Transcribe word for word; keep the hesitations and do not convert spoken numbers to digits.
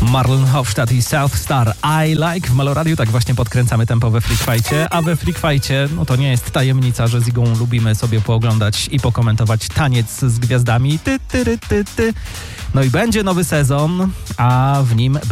Marlon Hofstadt i South Star I Like w Meloradiu. Tak właśnie podkręcamy tempo we Freak Fightie, a we Freak Fightie, no to nie jest tajemnica, że z Igą lubimy sobie pooglądać i pokomentować taniec z gwiazdami. Ty, ty, ty, ty, ty. No i będzie nowy sezon, a w nim